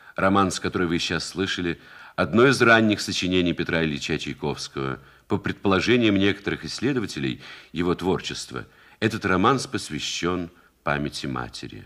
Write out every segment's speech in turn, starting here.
Романс, который вы сейчас слышали, одно из ранних сочинений Петра Ильича Чайковского. По предположениям некоторых исследователей его творчества, этот романс посвящен памяти матери.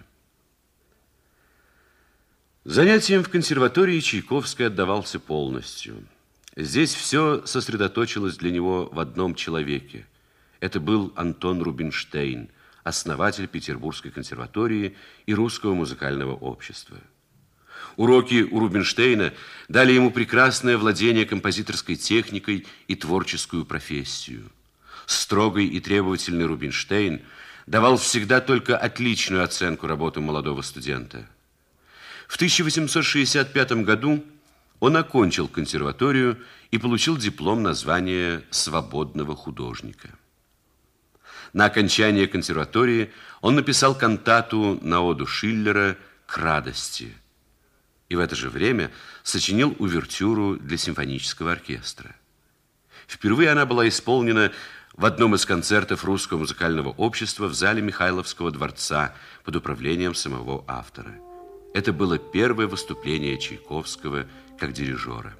Занятиям в консерватории Чайковский отдавался полностью. Здесь все сосредоточилось для него в одном человеке. Это был Антон Рубинштейн, основатель Петербургской консерватории и Русского музыкального общества. Уроки у Рубинштейна дали ему прекрасное владение композиторской техникой и творческую профессию. Строгий и требовательный Рубинштейн давал всегда только отличную оценку работам молодого студента. В 1865 году он окончил консерваторию и получил диплом на звание свободного художника. На окончание консерватории он написал кантату на оду Шиллера «К радости». И в это же время сочинил увертюру для симфонического оркестра. Впервые она была исполнена в одном из концертов Русского музыкального общества в зале Михайловского дворца под управлением самого автора. Это было первое выступление Чайковского как дирижера.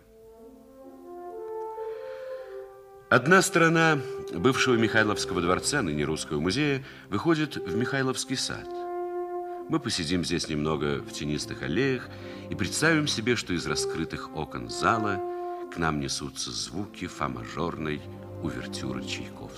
Одна сторона бывшего Михайловского дворца, ныне Русского музея, выходит в Михайловский сад. Мы посидим здесь немного в тенистых аллеях и представим себе, что из раскрытых окон зала к нам несутся звуки фа-мажорной увертюры Чайковского.